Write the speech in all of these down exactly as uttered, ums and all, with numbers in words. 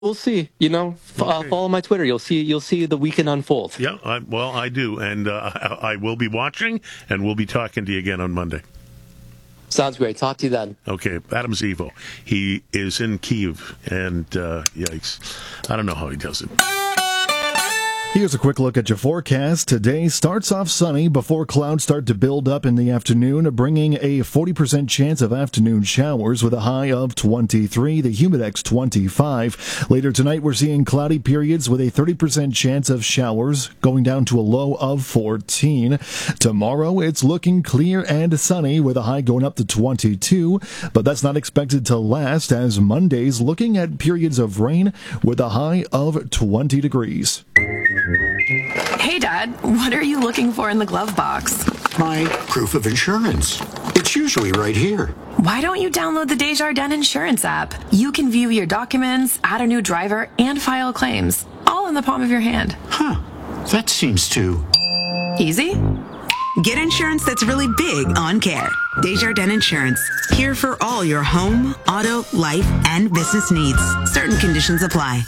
We'll see. You know, f- Okay. uh, follow my Twitter. You'll see. You'll see the weekend unfold. Yeah, I, well, I do, and uh, I, I will be watching, and we'll be talking to you again on Monday. Sounds great. Talk to you then. Okay, Adam Zivo. He is in Kyiv, and uh, yikes, I don't know how he does it. Here's a quick look at your forecast. Today starts off sunny before clouds start to build up in the afternoon, bringing a forty percent chance of afternoon showers with a high of twenty-three, the Humidex twenty-five. Later tonight, we're seeing cloudy periods with a thirty percent chance of showers, going down to a low of fourteen. Tomorrow, it's looking clear and sunny with a high going up to twenty-two, but that's not expected to last as Monday's looking at periods of rain with a high of twenty degrees. Hey, Dad, what are you looking for in the glove box? My proof of insurance. It's usually right here. Why don't you download the Desjardins Insurance app? You can view your documents, add a new driver, and file claims, all in the palm of your hand. Huh. That seems too... Easy? Get insurance that's really big on care. Desjardins Insurance. Here for all your home, auto, life, and business needs. Certain conditions apply.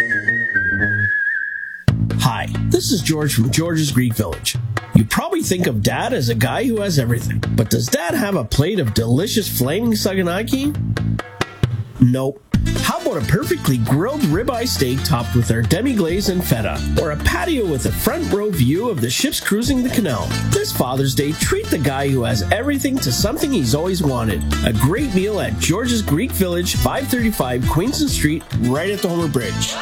Hi, this is George from George's Greek Village. You probably think of Dad as a guy who has everything, but does Dad have a plate of delicious flaming saganaki? Nope. How about a perfectly grilled ribeye steak topped with our demi-glaze and feta, or a patio with a front row view of the ships cruising the canal? This Father's Day, treat the guy who has everything to something he's always wanted. A great meal at George's Greek Village, five thirty-five Queenston Street, right at the Homer Bridge.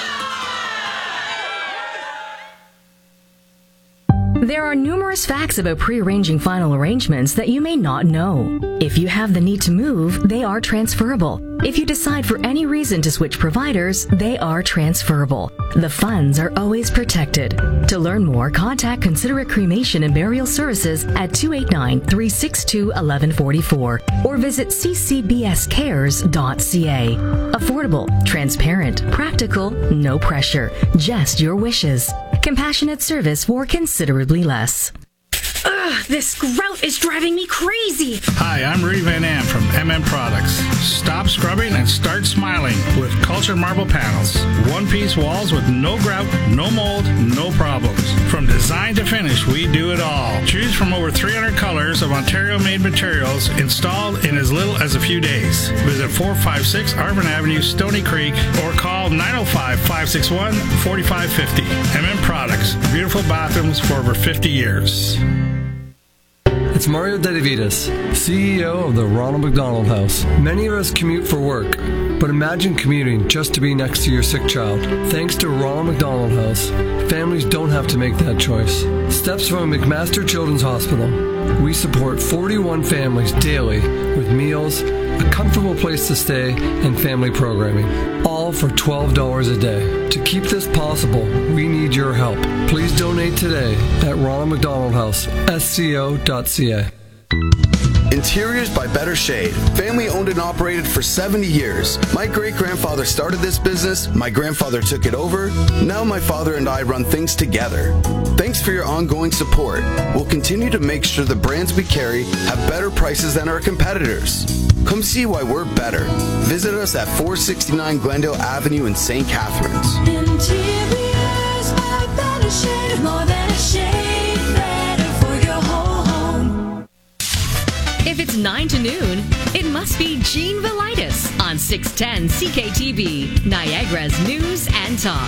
There are numerous facts about pre-arranging final arrangements that you may not know. If you have the need to move, they are transferable. If you decide for any reason to switch providers, they are transferable. The funds are always protected. To learn more, contact Considerate Cremation and Burial Services at two eight nine, three six two, one one four four or visit c c b s cares dot c a. Affordable, transparent, practical, no pressure, just your wishes. Compassionate service for considerably less. Ugh, this grout is driving me crazy. Hi, I'm Rudy Van Am from M M Products. Stop scrubbing and start smiling with Culture Marble Panels. One-piece walls with no grout, no mold, no problems. From design to finish, we do it all. Choose from over three hundred colors of Ontario-made materials installed in as little as a few days. Visit four five six Arvin Avenue, Stony Creek, or call nine oh five, five six one, four five five oh. M M Products. Beautiful bathrooms for over fifty years. It's Mario Dedivitas, C E O of the Ronald McDonald House. Many of us commute for work, but imagine commuting just to be next to your sick child. Thanks to Ronald McDonald House, families don't have to make that choice. Steps from McMaster Children's Hospital. We support forty-one families daily with meals, a comfortable place to stay, and family programming, all for twelve dollars a day. To keep this possible, we need your help. Please donate today at Ronald McDonald House, S C O dot C A. Interiors by Better Shade. Family owned and operated for seventy years. My great-grandfather started this business, my grandfather took it over, now my father and I run things together. Thanks for your ongoing support. We'll continue to make sure the brands we carry have better prices than our competitors. Come see why we're better. Visit us at four sixty-nine Glendale Avenue in Saint Catharines. Interiors by Better Shade, more than a shade, better for your whole home. If it's nine to noon, it must be Gene Velitis on six ten C K T V, Niagara's News and Talk.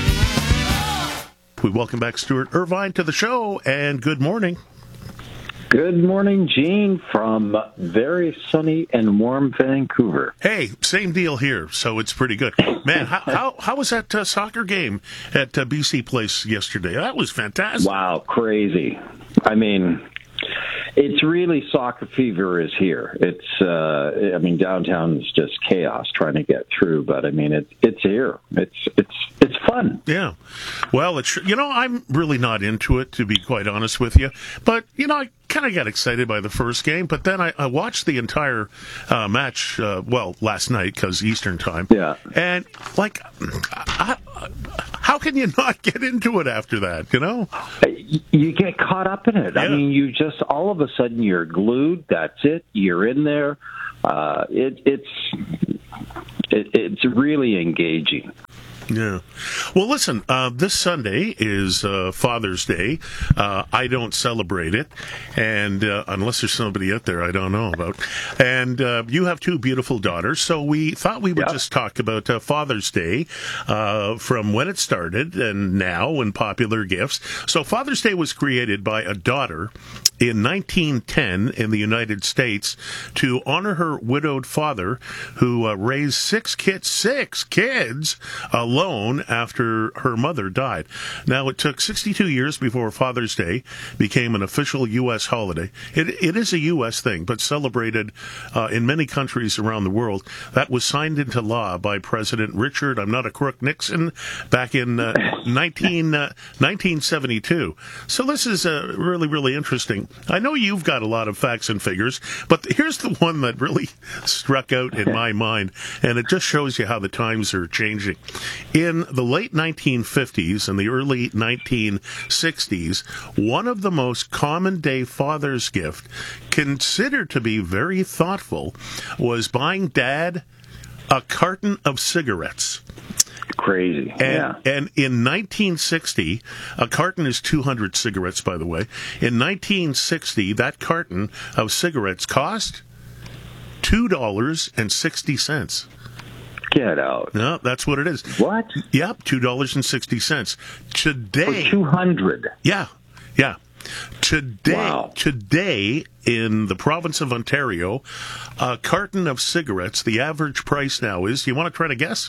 We welcome back Stuart Irvine to the show, and good morning. Good morning, Gene, from very sunny and warm Vancouver. Hey, same deal here, so it's pretty good. Man, how how, how was that uh, soccer game at uh, B C Place yesterday? That was fantastic. Wow, crazy. I mean, it's really soccer fever is here. It's, uh, I mean, downtown is just chaos trying to get through, but I mean, it's it's here. It's it's it's fun. Yeah. Well, it's you know, I'm really not into it, to be quite honest with you, but you know, I kind of got excited by the first game, but then I, I watched the entire uh, match, uh, well, last night, because Eastern time. Yeah. And, like, I, how can you not get into it after that, you know? You get caught up in it. Yeah. I mean, you just, all of a sudden, you're glued. That's it. You're in there. Uh, it, it's it, it's really engaging. Yeah. Well, listen, uh, this Sunday is uh, Father's Day. Uh, I don't celebrate it, and uh, unless there's somebody out there I don't know about. And uh, you have two beautiful daughters, so we thought we would Yep. just talk about uh, Father's Day uh, from when it started and now and popular gifts. So Father's Day was created by a daughter in nineteen ten in the United States to honor her widowed father who uh, raised six kids, six kids alone after her mother died. Now, it took sixty-two years before Father's Day became an official U S holiday. It, it is a U S thing, but celebrated uh, in many countries around the world. That was signed into law by President Richard, I'm not a crook, Nixon, back in uh, nineteen, uh, nineteen seventy-two. So this is uh, really, really interesting. I know you've got a lot of facts and figures, but here's the one that really struck out in my mind, and it just shows you how the times are changing. In the late nineteen fifties and the early nineteen sixties, one of the most common day father's gift, considered to be very thoughtful, was buying Dad a carton of cigarettes. Crazy. And, yeah. and in nineteen sixty, a carton is two hundred cigarettes, by the way. In nineteen sixty, that carton of cigarettes cost two dollars and sixty cents. Get out. No, that's what it is. What? Yep, two dollars and sixty cents. Today. For two hundred. Yeah, yeah. Today, Wow. today in the province of Ontario, a carton of cigarettes, the average price now is, you want to try to guess?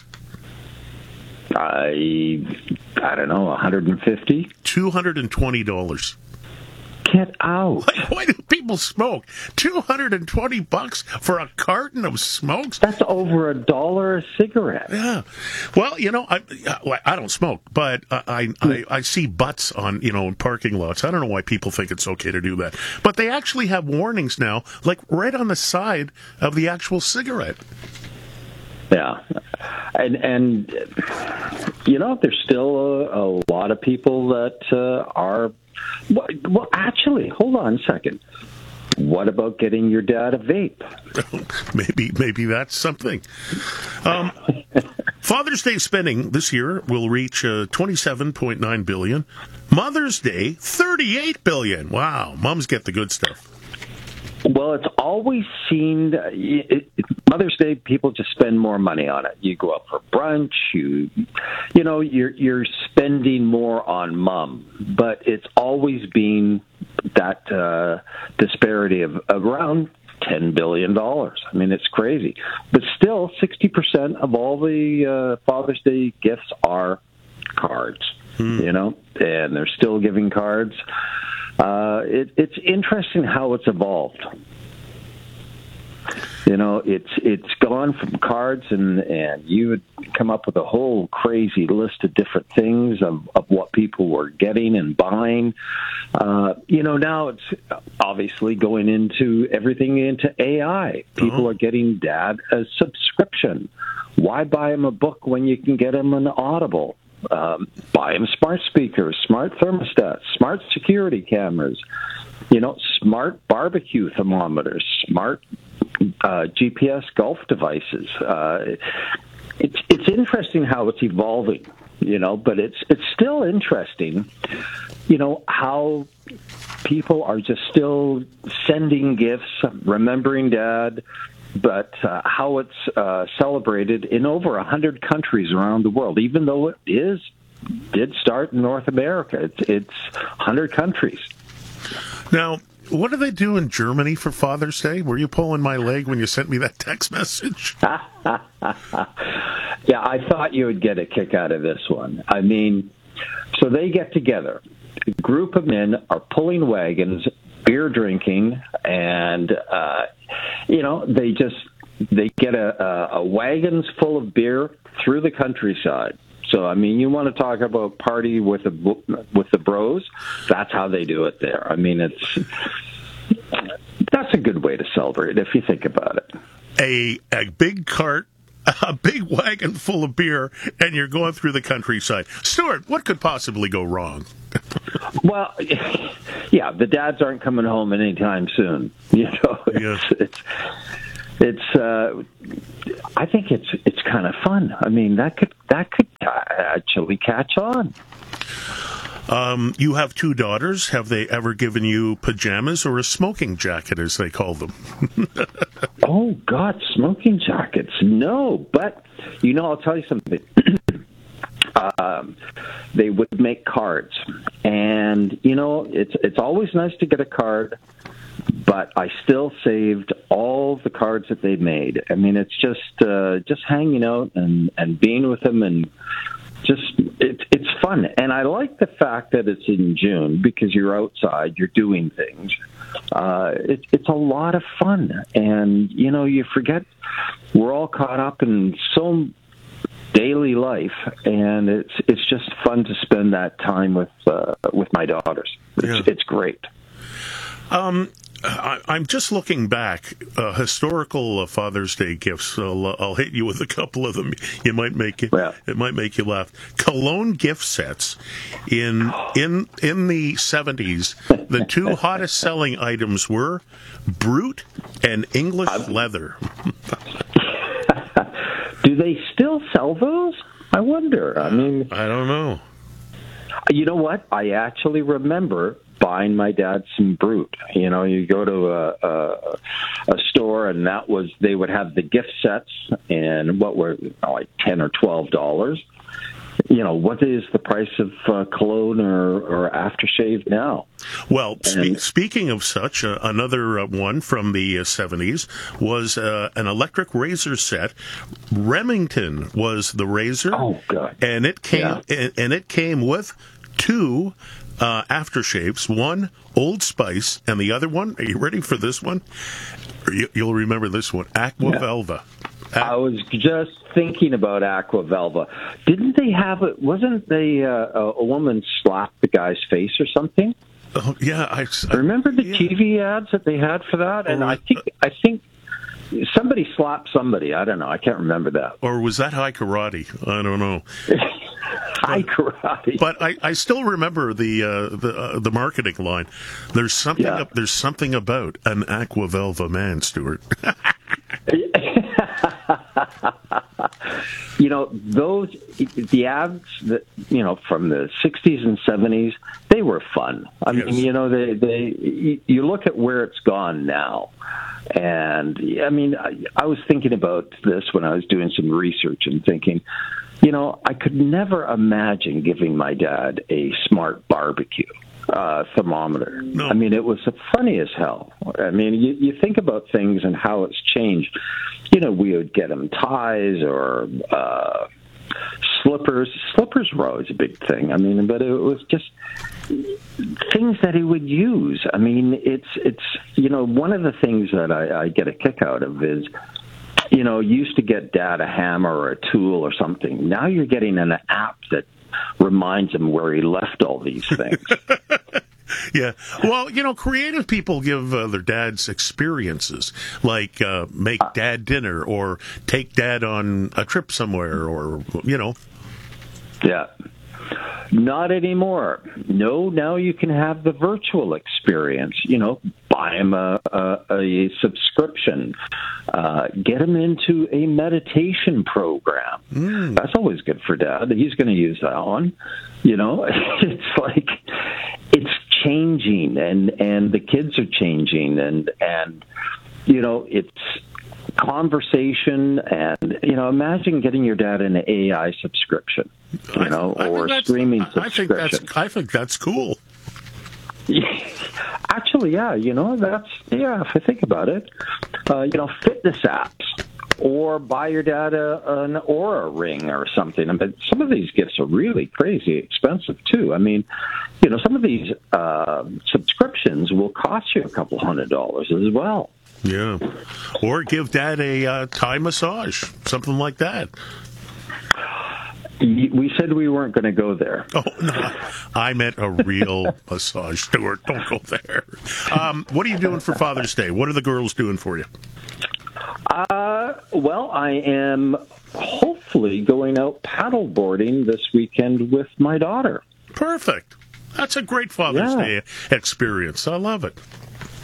I, I don't know, one hundred fifty? two hundred twenty dollars. Get out. Why, why do people smoke? two hundred twenty bucks for a carton of smokes? That's over a dollar a cigarette. Yeah. Well, you know, I I don't smoke, but I, I I see butts on, you know, in parking lots. I don't know why people think it's okay to do that. But they actually have warnings now, like right on the side of the actual cigarette. Yeah, and and you know, there's still a, a lot of people that uh, are. Well, well, actually, hold on a second. What about getting your dad a vape? maybe maybe that's something. Um, Father's Day spending this year will reach uh, twenty-seven point nine billion dollars. Mother's Day, thirty-eight billion dollars. Wow, moms get the good stuff. Well, it's always seemed it, it, Mother's Day. People just spend more money on it. You go out for brunch. You, you know, you're you're spending more on mom. But it's always been that uh, disparity of around ten billion dollars. I mean, it's crazy. But still, sixty percent of all the uh, Father's Day gifts are cards. Hmm. You know, and they're still giving cards. Uh, it, it's interesting how it's evolved. You know, it's it's gone from cards, and, and you would come up with a whole crazy list of different things of, of what people were getting and buying. Uh, you know, now it's obviously going into everything into A I. People uh-huh. are getting Dad a subscription. Why buy him a book when you can get him an Audible? Um, buy him smart speakers, smart thermostats, smart security cameras, you know, smart barbecue thermometers, smart uh, G P S golf devices. Uh, it's it's interesting how it's evolving, you know, but it's it's still interesting, you know, how people are just still sending gifts, remembering Dad. But uh, how it's uh, celebrated in over a hundred countries around the world, even though it is did start in North America, it's it's hundred countries. Now, what do they do in Germany for Father's Day? Were you pulling my leg when you sent me that text message? Yeah, I thought you would get a kick out of this one. I mean, so they get together. A group of men are pulling wagons, beer drinking, and uh, you know, they just they get a, a, a wagons full of beer through the countryside. So I mean, you want to talk about party with the with the bros? That's how they do it there. I mean, it's that's a good way to celebrate if you think about it. A a big cart. A big wagon full of beer, and you're going through the countryside. Stuart, what could possibly go wrong? Well, yeah, the dads aren't coming home anytime soon. You know, it's, yeah. it's it's. Uh, I think it's it's kind of fun. I mean, that could that could actually catch on. Um, you have two daughters. Have they ever given you pajamas or a smoking jacket, as they call them? Oh, God, smoking jackets. No, but, you know, I'll tell you something. um, they would make cards. And, you know, it's it's always nice to get a card, but I still saved all the cards that they made. I mean, it's just uh, just hanging out and, and being with them and just it, it's fun. And I like the fact that it's in June because you're outside, you're doing things. Uh, it, it's a lot of fun. And, you know, you forget we're all caught up in so daily life, and it's it's just fun to spend that time with uh, with my daughters. It's, Yeah. it's great. Um, I, I'm just looking back, uh, historical uh, Father's Day gifts. I'll, I'll hit you with a couple of them. You might make it. Yeah. It might make you laugh. Cologne gift sets in in in the seventies. The two hottest selling items were Brute and English leather. Do they still sell those? I wonder. I mean, I don't know. You know what? I actually remember buying my dad some Brute. You know, you go to a, a, a store, and that was they would have the gift sets, and what were you know, like ten or twelve dollars. You know, what is the price of uh, cologne or, or aftershave now? Well, spe- speaking of such, uh, another uh, one from the uh, seventies was uh, an electric razor set. Remington was the razor. Oh, God. And it came Yeah. and, and it came with two uh, aftershaves, one Old Spice, and the other one, are you ready for this one? You, you'll remember this one, Aqua Yeah. Velva. I was just thinking about Aqua Velva. Didn't they have it? Wasn't they uh, a, a woman slapped the guy's face or something? Oh, yeah. I, I remember the T V ads that they had for that, and I think I think somebody slapped somebody. I don't know. I can't remember that. Or was that High Karate? I don't know. High Karate. But I, I still remember the uh, the uh, the marketing line. There's something Yeah. up, there's something about an Aqua Velva man, Stuart. You know, those, the ads that, you know, from the sixties and seventies, they were fun. I mean, you know, they, they, you look at where it's gone now. And, I mean, I, I was thinking about this when I was doing some research and thinking, you know, I could never imagine giving my dad a smart barbecue uh, thermometer. I mean, it was funny as hell. I mean, you, you think about things and how it's changed. You know, we would get him ties or uh, slippers. Slippers were always a big thing. I mean, but it was just things that he would use. I mean, it's, it's you know, one of the things that I, I get a kick out of is, you know, you used to get Dad a hammer or a tool or something. Now you're getting an app that reminds him where he left all these things. Yeah. Well, you know, creative people give uh, their dads experiences, like uh, make dad dinner or take dad on a trip somewhere or, you know. Yeah. Not anymore. No, now you can have the virtual experience. You know, buy him a, a, a subscription. Uh, get him into a meditation program. Mm. That's always good for Dad. He's going to use that one. You know, it's like it's changing, and and the kids are changing, and and you know it's conversation, and you know, imagine getting your dad an A I subscription, you know, I, I or a that's- streaming I, I think subscription. that's I think that's cool. Actually, yeah, you know, that's yeah. If I think about it, uh, you know, fitness apps, or buy your dad a, an Aura ring or something. But some of these gifts are really crazy expensive too. I mean, you know, some of these uh, subscriptions will cost you a couple hundred dollars as well. Yeah. Or give dad a uh, Thai massage, something like that. We said we weren't going to go there. Oh, no. I meant a real massage, Stuart. Don't go there. Um, what are you doing for Father's Day? What are the girls doing for you? Uh, well, I am hopefully going out paddleboarding this weekend with my daughter. Perfect. That's a great Father's Yeah. Day experience. I love it.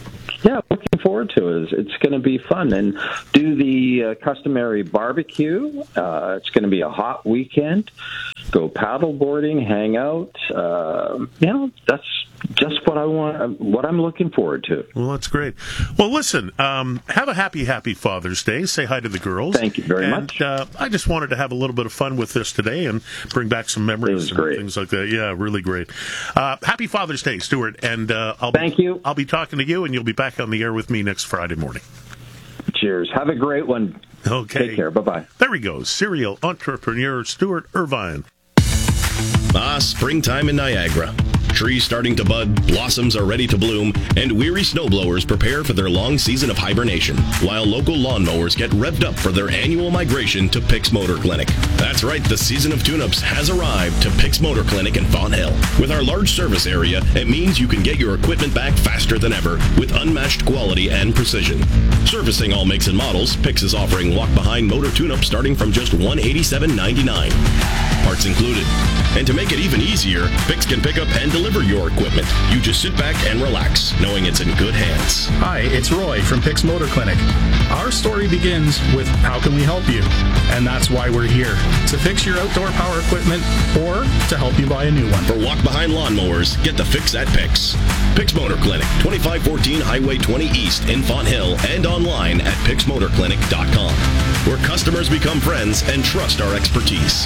Yeah, looking forward to it. It's, it's going to be fun. And do the uh, customary barbecue. Uh, it's going to be a hot weekend. Go paddle boarding, hang out. Uh, you know, that's just what I want, what I'm looking forward to. Well, that's great. Well, listen, um, have a happy, happy Father's Day. Say hi to the girls. Thank you very and, much. Uh, I just wanted to have a little bit of fun with this today and bring back some memories and great. things like that. Yeah, really great. Uh, happy Father's Day, Stuart. And uh, I'll Thank be, you. I'll be talking to you, and you'll be back on the air with me next Friday morning. Cheers. Have a great one. Okay. Take care. Bye-bye. There he goes, serial entrepreneur Stuart Irvine. Ah, springtime in Niagara. Trees starting to bud, blossoms are ready to bloom, and weary snowblowers prepare for their long season of hibernation, while local lawnmowers get revved up for their annual migration to Pick's Motor Clinic. That's right, the season of tune-ups has arrived to Pick's Motor Clinic in Fonthill. With our large service area, it means you can get your equipment back faster than ever with unmatched quality and precision. Servicing all makes and models, Pick's is offering walk-behind motor tune-ups starting from just one hundred eighty-seven ninety-nine. Parts included. And to make it even easier, Pick's can pick up and deliver your equipment. You just sit back and relax, knowing it's in good hands. Hi, it's Roy from Pick's Motor Clinic. Our story begins with how can we help you? And that's why we're here, to fix your outdoor power equipment or to help you buy a new one. For walk-behind lawnmowers, get the fix at Pick's. Pick's Motor Clinic, twenty-five fourteen Highway twenty East in Fonthill, and online at picks motor clinic dot com, where customers become friends and trust our expertise.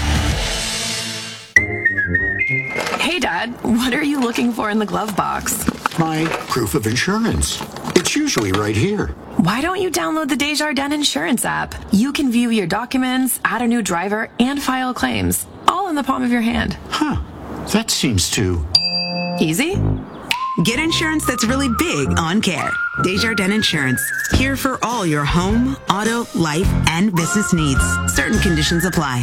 Hey, Dad, what are you looking for in the glove box? My proof of insurance. It's usually right here. Why don't you download the Desjardins Insurance app? You can view your documents, add a new driver, and file claims, all in the palm of your hand. Huh. That seems too easy. Get insurance that's really big on care. Desjardins Insurance. Here for all your home, auto, life, and business needs. Certain conditions apply.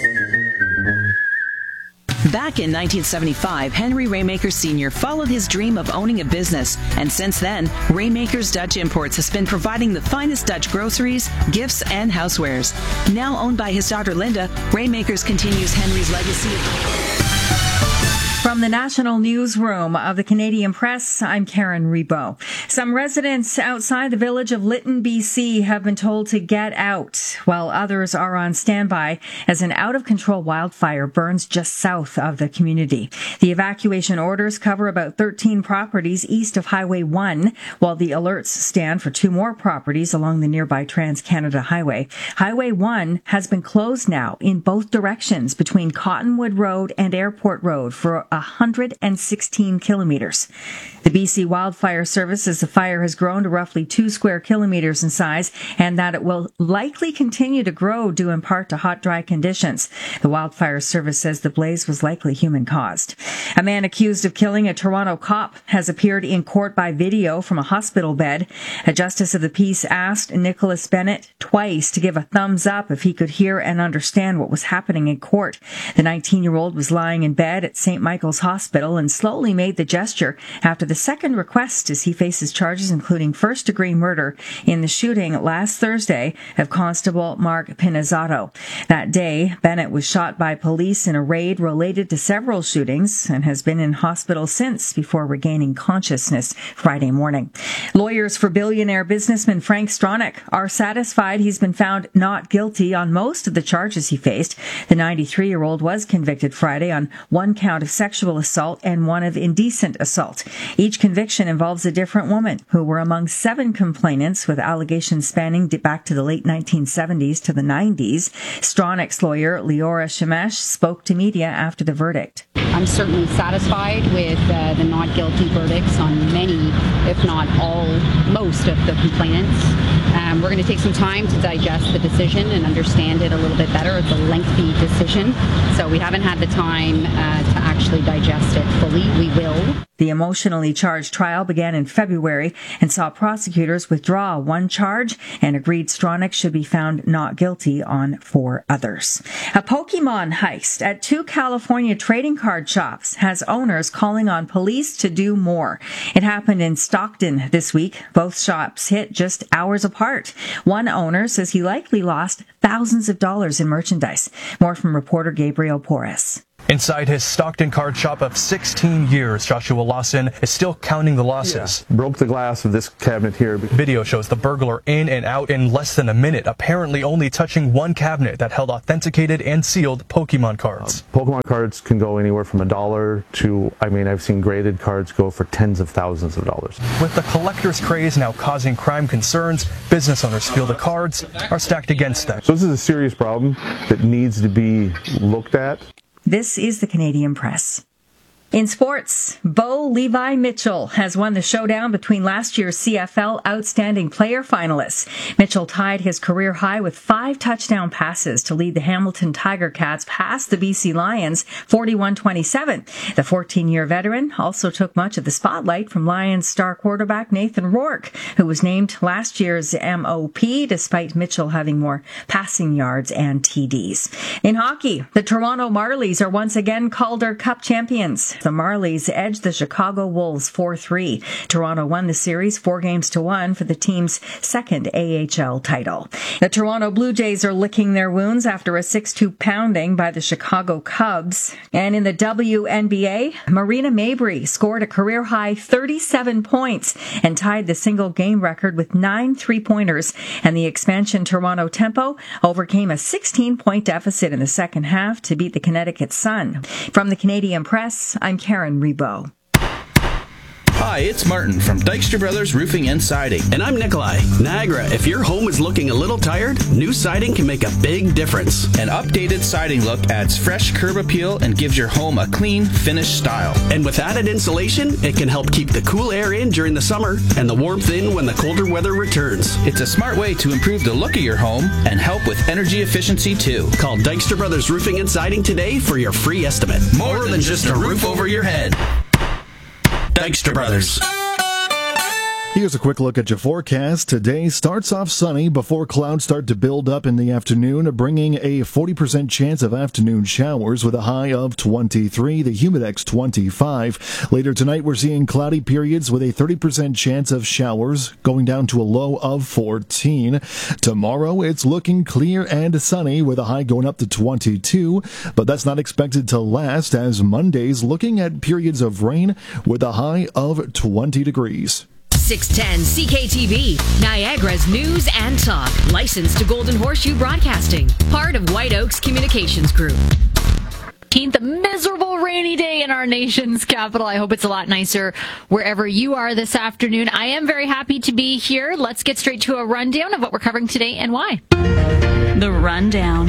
Back in nineteen seventy-five, Henry Raymaker Senior followed his dream of owning a business, and since then, Raymaker's Dutch Imports has been providing the finest Dutch groceries, gifts, and housewares. Now owned by his daughter Linda, Raymakers continues Henry's legacy of... From the National Newsroom of the Canadian Press, I'm Karen Rebo. Some residents outside the village of Lytton, B C have been told to get out, while others are on standby as an out-of-control wildfire burns just south of the community. The evacuation orders cover about thirteen properties east of Highway one, while the alerts stand for two more properties along the nearby Trans-Canada Highway. Highway one has been closed now in both directions between Cottonwood Road and Airport Road for one hundred sixteen kilometers. The B C Wildfire Service says the fire has grown to roughly two square kilometers in size and that it will likely continue to grow due in part to hot, dry conditions. The Wildfire Service says the blaze was likely human-caused. A man accused of killing a Toronto cop has appeared in court by video from a hospital bed. A justice of the peace asked Nicholas Bennett twice to give a thumbs up if he could hear and understand what was happening in court. The nineteen-year-old was lying in bed at Saint Michael's Hospital and slowly made the gesture after the second request as he faces charges including first-degree murder in the shooting last Thursday of Constable Mark Pinizzato. That day, Bennett was shot by police in a raid related to several shootings and has been in hospital since before regaining consciousness Friday morning. Lawyers for billionaire businessman Frank Stronach are satisfied he's been found not guilty on most of the charges he faced. The ninety-three-year-old was convicted Friday on one count of sexual assault and one of indecent assault. Each conviction involves a different woman who were among seven complainants with allegations spanning back to the late nineteen seventies to the nineties. Stronach's lawyer, Leora Shemesh, spoke to media after the verdict. I'm certainly satisfied with uh, the not guilty verdicts on many, if not all, most of the complainants. Um, we're going to take some time to digest the decision and understand it a little bit better. It's a lengthy decision, so we haven't had the time uh, to actually digest it fully. We will. The emotionally charged trial began in February and saw prosecutors withdraw one charge and agreed Stronach should be found not guilty on four others. A Pokemon heist at two California trading card shops has owners calling on police to do more. It happened in Stockton this week. Both shops hit just hours apart. One owner says he likely lost thousands of dollars in merchandise. More from reporter Gabriel Porras. Inside his Stockton card shop of sixteen years, Joshua Lawson is still counting the losses. Yeah. Broke the glass of this cabinet here. Video shows the burglar in and out in less than a minute, apparently only touching one cabinet that held authenticated and sealed Pokemon cards. Uh, Pokemon cards can go anywhere from a dollar to, I mean, I've seen graded cards go for tens of thousands of dollars. With the collector's craze now causing crime concerns, business owners feel the cards are stacked against them. So this is a serious problem that needs to be looked at. This is the Canadian Press. In sports, Bo Levi Mitchell has won the showdown between last year's C F L Outstanding Player finalists. Mitchell tied his career high with five touchdown passes to lead the Hamilton Tiger Cats past the B C Lions forty-one twenty-seven. The fourteen-year veteran also took much of the spotlight from Lions star quarterback Nathan Rourke, who was named last year's M O P despite Mitchell having more passing yards and T Ds. In hockey, the Toronto Marlies are once again Calder Cup champions. The Marlies edged the Chicago Wolves four three. Toronto won the series four games to one for the team's second A H L title. The Toronto Blue Jays are licking their wounds after a six two pounding by the Chicago Cubs. And in the W N B A, Marina Mabrey scored a career-high thirty-seven points and tied the single-game record with nine three-pointers. And the expansion Toronto Tempo overcame a sixteen-point deficit in the second half to beat the Connecticut Sun. From the Canadian Press, I'm Karen Rebo. Hi, it's Martin from Dykstra Brothers Roofing and Siding. And I'm Nikolai. Niagara, if your home is looking a little tired, new siding can make a big difference. An updated siding look adds fresh curb appeal and gives your home a clean, finished style. And with added insulation, it can help keep the cool air in during the summer and the warmth in when the colder weather returns. It's a smart way to improve the look of your home and help with energy efficiency too. Call Dykstra Brothers Roofing and Siding today for your free estimate. More, More than, than just a roof over your head. Dykstra Brothers. Here's a quick look at your forecast. Today starts off sunny before clouds start to build up in the afternoon, bringing a forty percent chance of afternoon showers with a high of twenty-three, the Humidex twenty-five. Later tonight, we're seeing cloudy periods with a thirty percent chance of showers, going down to a low of fourteen. Tomorrow, it's looking clear and sunny with a high going up to twenty-two, but that's not expected to last as Monday's looking at periods of rain with a high of twenty degrees. six ten C K T V, Niagara's news and talk. Licensed to Golden Horseshoe Broadcasting. Part of White Oaks Communications Group. A miserable rainy day in our nation's capital. I hope it's a lot nicer wherever you are this afternoon. I am very happy to be here. Let's get straight to a rundown of what we're covering today and why. The rundown.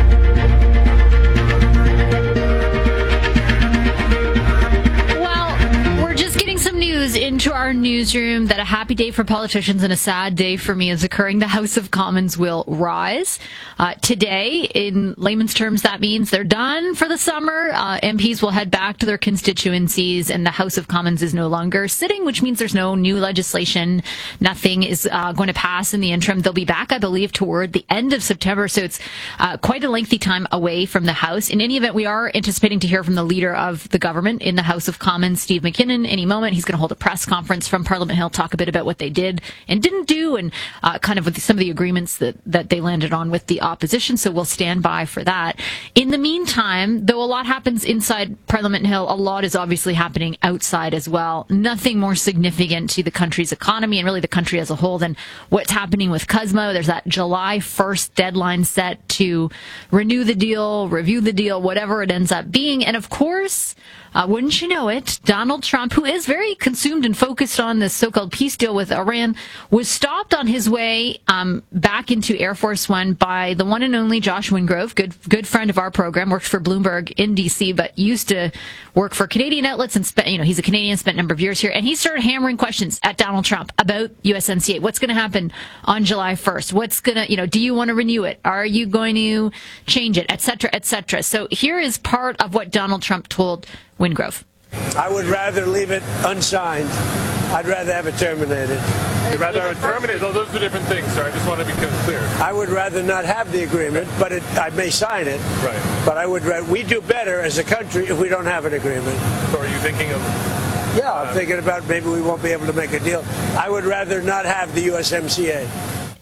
Some news into our newsroom that a happy day for politicians and a sad day for me is occurring. The House of Commons will rise. Uh, today, in layman's terms, that means they're done for the summer. Uh, M Ps will head back to their constituencies, and the House of Commons is no longer sitting, which means there's no new legislation. Nothing is uh, going to pass in the interim. They'll be back, I believe, toward the end of September, so it's uh, quite a lengthy time away from the House. In any event, we are anticipating to hear from the leader of the government in the House of Commons, Steve McKinnon, any moment. He's going to hold a press conference from Parliament Hill, talk a bit about what they did and didn't do, and uh, kind of with some of the agreements that, that they landed on with the opposition, so we'll stand by for that. In the meantime, though a lot happens inside Parliament Hill, a lot is obviously happening outside as well. Nothing more significant to the country's economy and really the country as a whole than what's happening with Cosmo. There's that July first deadline set to renew the deal, review the deal, whatever it ends up being. And of course, Uh, wouldn't you know it, Donald Trump, who is very consumed and focused on this so-called peace deal with Iran, was stopped on his way um, back into Air Force One by the one and only Josh Wingrove, good good friend of our program, works for Bloomberg in D C, but used to work for Canadian outlets and spent, you know, he's a Canadian, spent a number of years here, and he started hammering questions at Donald Trump about U S M C A. What's going to happen on July first? What's going to, you know, do you want to renew it? Are you going to change it? Et cetera, et cetera. So here is part of what Donald Trump told Wingrove. I would rather leave it unsigned. I'd rather have it terminated. You'd rather have it terminated? Those are two different things, sir. I just want to be clear. I would rather not have the agreement, but it, I may sign it. Right. But I would. We do better as a country if we don't have an agreement. So are you thinking of... Yeah, I'm thinking about maybe we won't be able to make a deal. I would rather not have the U S M C A.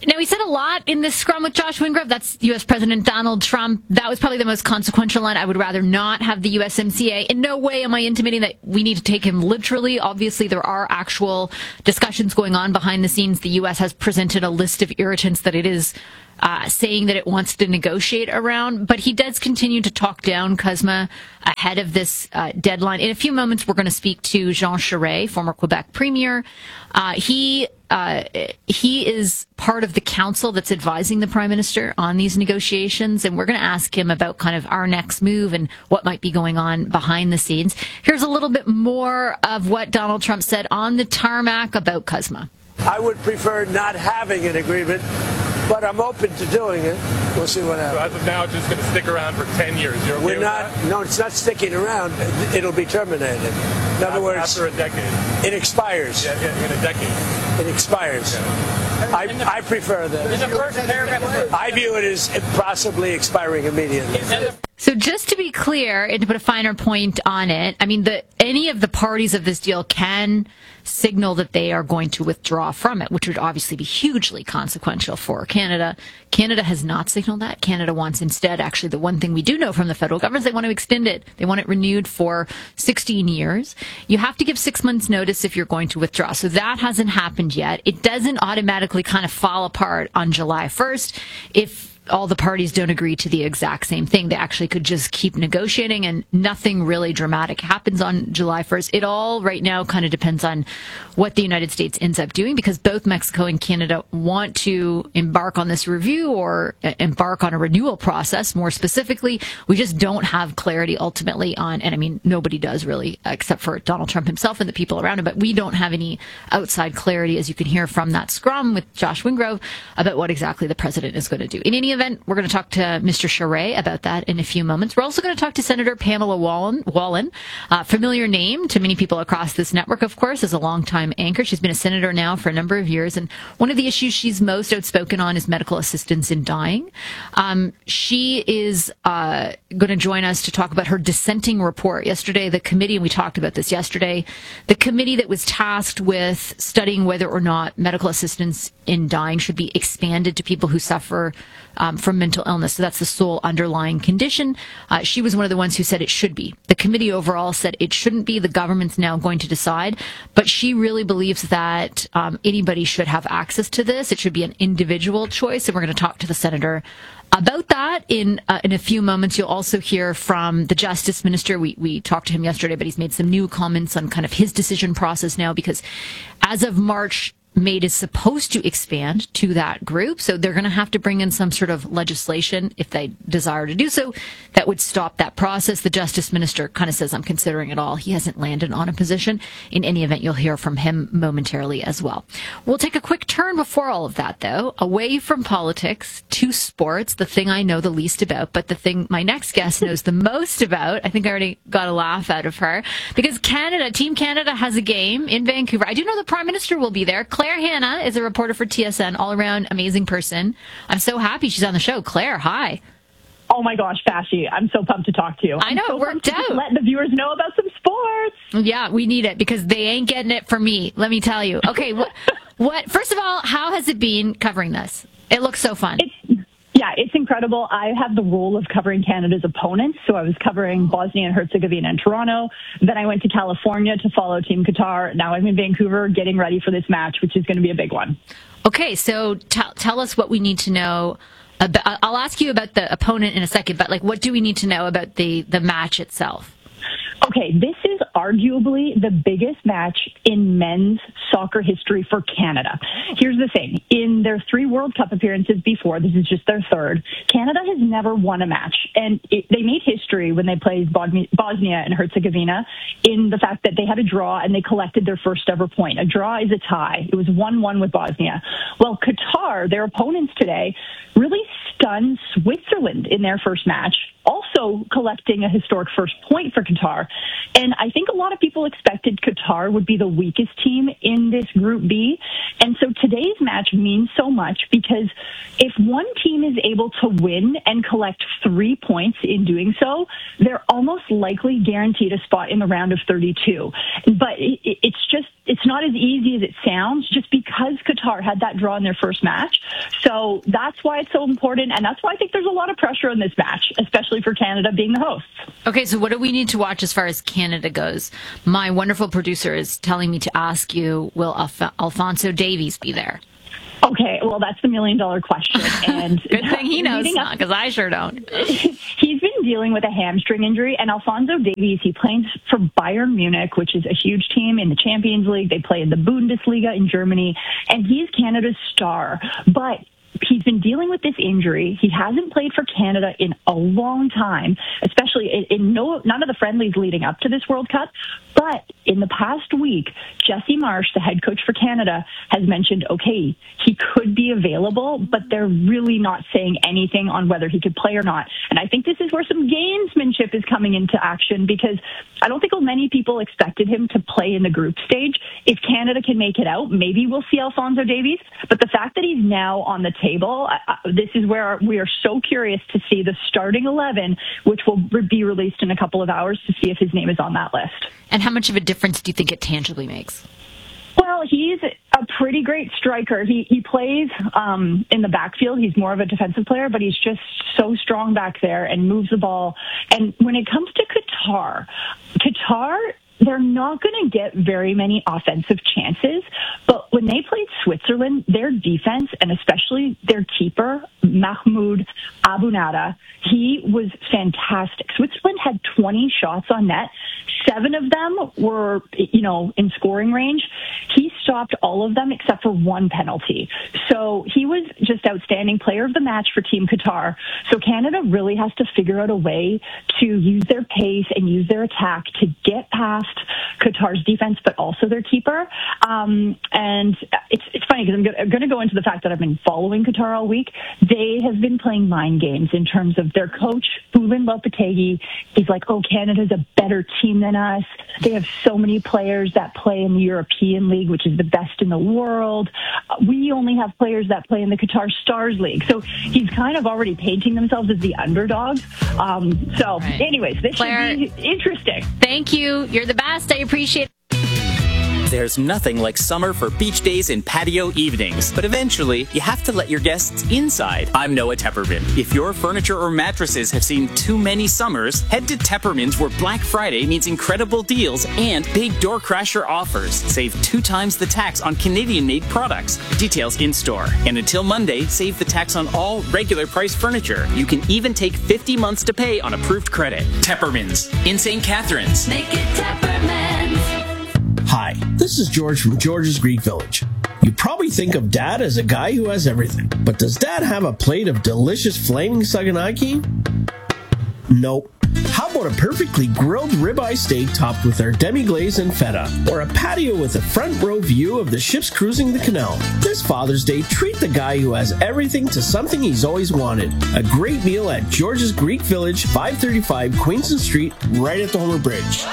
Now, he said a lot in this scrum with Josh Wingrove. That's U S President Donald Trump. That was probably the most consequential line. I would rather not have the U S M C A. In no way am I intimating that we need to take him literally. Obviously, there are actual discussions going on behind the scenes. The U S has presented a list of irritants that it is uh, saying that it wants to negotiate around. But he does continue to talk down CUSMA ahead of this uh, deadline. In a few moments, we're going to speak to Jean Charest, former Quebec premier. Uh, he uh, he is part of the council that's advising the Prime Minister on these negotiations, and we're going to ask him about kind of our next move and what might be going on behind the scenes. Here's a little bit more of what Donald Trump said on the tarmac about CUSMA. I would prefer not having an agreement, but I'm open to doing it. We'll see what happens. So as of now, it's just going to stick around for ten years. You're okay We're with not. that? No, it's not sticking around. It'll be terminated. In other After, words, after a decade. It expires. Yeah, yeah, in a decade. It expires. I, I prefer that. I view it as possibly expiring immediately. So just to be clear and to put a finer point on it, I mean, the, any of the parties of this deal can signal that they are going to withdraw from it, which would obviously be hugely consequential for Canada. Canada has not signaled that. Canada wants instead, actually, the one thing we do know from the federal government is they want to extend it. They want it renewed for sixteen years. You have to give six months notice if you're going to withdraw. So that hasn't happened yet. It doesn't automatically kind of fall apart on July first if all the parties don't agree to the exact same thing. They actually could just keep negotiating and nothing really dramatic happens on July first. It all right now kind of depends on what the United States ends up doing, because both Mexico and Canada want to embark on this review or embark on a renewal process. More specifically, we just don't have clarity ultimately on, and I mean, nobody does really, except for Donald Trump himself and the people around him, but we don't have any outside clarity, as you can hear from that scrum with Josh Wingrove, about what exactly the president is going to do. In any event, we're going to talk to Mister Charest about that in a few moments. We're also going to talk to Senator Pamela Wallin, Wallin uh, familiar name to many people across this network, of course, as a longtime anchor. She's been a senator now for a number of years, and one of the issues she's most outspoken on is medical assistance in dying. Um, she is uh, going to join us to talk about her dissenting report. Yesterday, the committee, and we talked about this yesterday, the committee that was tasked with studying whether or not medical assistance in dying should be expanded to people who suffer um, from mental illness. So that's the sole underlying condition. Uh, she was one of the ones who said it should be. The committee overall said it shouldn't be. The government's now going to decide. But she really believes that um, anybody should have access to this. It should be an individual choice. And we're going to talk to the senator about that in uh, in a few moments. You'll also hear from the Justice Minister. We we talked to him yesterday, but he's made some new comments on kind of his decision process now, because as of March, MAID is supposed to expand to that group, so they're going to have to bring in some sort of legislation if they desire to do so that would stop that process. The Justice Minister kind of says, I'm considering it all. He hasn't landed on a position. In any event, you'll hear from him momentarily as well. We'll take a quick turn before all of that, though, away from politics to sports, the thing I know the least about, but the thing my next guest knows the most about. I think I already got a laugh out of her, because Canada, Team Canada has a game in Vancouver. I do know the Prime Minister will be there. Claire Hanna is a reporter for T S N, all-around amazing person. I'm so happy she's on the show. Claire, hi. Oh my gosh, Fashy, I'm so pumped to talk to you. I know, I'm so it worked out. To let the viewers know about some sports. Yeah, we need it, because they ain't getting it from me, let me tell you. Okay, what, what? First of all, how has it been covering this? It looks so fun. It's, yeah, it's incredible. I have the role of covering Canada's opponents, so I was covering Bosnia and Herzegovina and Toronto. Then I went to California to follow Team Qatar. Now I'm in Vancouver getting ready for this match, which is going to be a big one. Okay, so t- tell us what we need to know. About, I'll ask you about the opponent in a second, but like, what do we need to know about the, the match itself? Okay, this is arguably the biggest match in men's soccer history for Canada. Here's the thing. In their three World Cup appearances before, this is just their third, Canada has never won a match. And it, they made history when they played Bosnia and Herzegovina in the fact that they had a draw and they collected their first ever point. A draw is a tie. It was one one with Bosnia. Well, Qatar, their opponents today, really stunned Switzerland in their first match. also collecting a historic first point for Qatar. And I think a lot of people expected Qatar would be the weakest team in this Group B. And so today's match means so much because if one team is able to win and collect three points in doing so, they're almost likely guaranteed a spot in the round of thirty-two. But it's just, it's not as easy as it sounds just because Qatar had that draw in their first match. So that's why it's so important. And that's why I think there's a lot of pressure on this match, especially for Canada being the hosts. Okay, so what do we need to watch as far as Canada goes? My wonderful producer is telling me to ask you, will Alf- Alfonso Davies be there? Okay, well, that's the million dollar question. And good thing he knows not, because I sure don't. He's been dealing with a hamstring injury, and Alfonso Davies, he plays for Bayern Munich, which is a huge team in the Champions League. They play in the Bundesliga in Germany, and he's Canada's star. But he's been dealing with this injury. He hasn't played for Canada in a long time, especially in, in no none of the friendlies leading up to this World Cup. But in the past week, Jesse Marsh, the head coach for Canada, has mentioned, okay, he could be available, but they're really not saying anything on whether he could play or not. And I think this is where some gamesmanship is coming into action, because I don't think many people expected him to play in the group stage. If Canada can make it out, maybe we'll see Alfonso Davies. But the fact that he's now on the table, uh, this is where we are so curious to see the starting eleven, which will be released in a couple of hours, to see if his name is on that list. And how much of a difference do you think it tangibly makes? Well, he's a pretty great striker. He he plays um, in the backfield. He's more of a defensive player, but he's just so strong back there and moves the ball. And when it comes to Qatar, Qatar, they're not going to get very many offensive chances. But when they played Switzerland, their defense, and especially their keeper, Mahmoud Abunada, he was fantastic. Switzerland had twenty shots on net. Seven of them were, you know, in scoring range. He stopped all of them except for one penalty. So he was just outstanding player of the match for Team Qatar. So Canada really has to figure out a way to use their pace and use their attack to get past Qatar's defense, but also their keeper. Um, and it's it's funny because I'm going to go into the fact that I've been following Qatar all week. They have been playing mind games in terms of their coach, Fulin Lopetegui. He's like, oh, Canada's a better team than us. They have so many players that play in the European League, which is the best in the world. We only have players that play in the Qatar Stars League. So he's kind of already painting themselves as the underdogs. Um, so right. anyways, this Claire, should be interesting. Thank you. You're the best. I appreciate it. There's nothing like summer for beach days and patio evenings, but eventually you have to let your guests inside. I'm Noah Tepperman. If your furniture or mattresses have seen too many summers, head to Tepperman's, where Black Friday means incredible deals and big door crasher offers. Save two times the tax on Canadian-made products. Details in store. And until Monday, save the tax on all regular price furniture. You can even take fifty months to pay on approved credit. Tepperman's in Saint Catharines. Make it Tepperman's. Hi, this is George from George's Greek Village. You probably think of Dad as a guy who has everything, but does Dad have a plate of delicious flaming saganaki? Nope. How about a perfectly grilled ribeye steak topped with our demi-glaze and feta, or a patio with a front row view of the ships cruising the canal? This Father's Day, treat the guy who has everything to something he's always wanted. A great meal at George's Greek Village, five thirty-five Queenston Street, right at the Homer Bridge.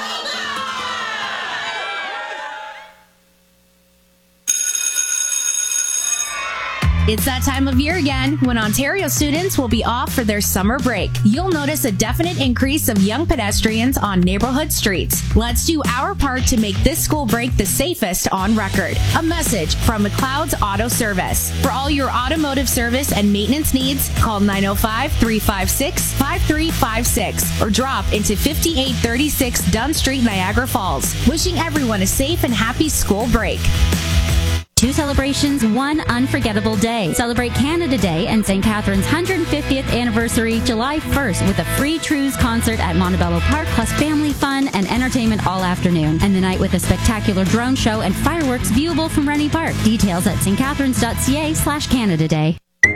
It's that time of year again when Ontario students will be off for their summer break. You'll notice a definite increase of young pedestrians on neighborhood streets. Let's do our part to make this school break the safest on record. A message from McLeod's Auto Service. For all your automotive service and maintenance needs, call nine oh five, three five six, five three five six or drop into fifty-eight thirty-six Dunn Street, Niagara Falls. Wishing everyone a safe and happy school break. Two celebrations, one unforgettable day. Celebrate Canada Day and Saint Catharines' one hundred fiftieth anniversary July first with a free Trews concert at Montebello Park, plus family fun and entertainment all afternoon. And the night with a spectacular drone show and fireworks viewable from Rennie Park. Details at stcatharines.ca slash Canada Day.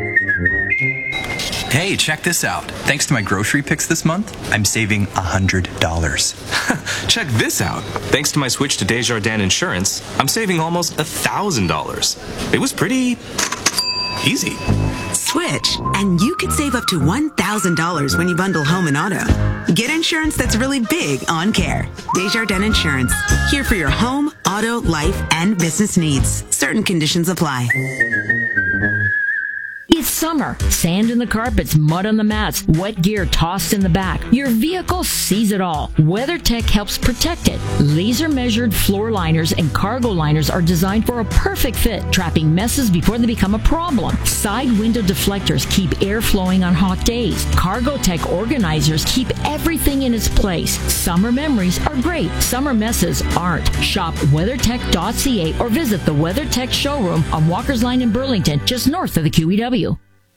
Hey, check this out. Thanks to my grocery picks this month, I'm saving one hundred dollars. Check this out. Thanks to my switch to Desjardins Insurance, I'm saving almost one thousand dollars. It was pretty easy. switch, and you could save up to one thousand dollars when you bundle home and auto. Get insurance that's really big on care. Desjardins Insurance. Here for your home, auto, life, and business needs. Certain conditions apply. It's summer. Sand in the carpets, mud on the mats, wet gear tossed in the back. Your vehicle sees it all. WeatherTech helps protect it. Laser-measured floor liners and cargo liners are designed for a perfect fit, trapping messes before they become a problem. Side window deflectors keep air flowing on hot days. CargoTech organizers keep everything in its place. Summer memories are great. Summer messes aren't. Shop weathertech dot c a or visit the WeatherTech showroom on Walker's Line in Burlington, just north of the Q E W.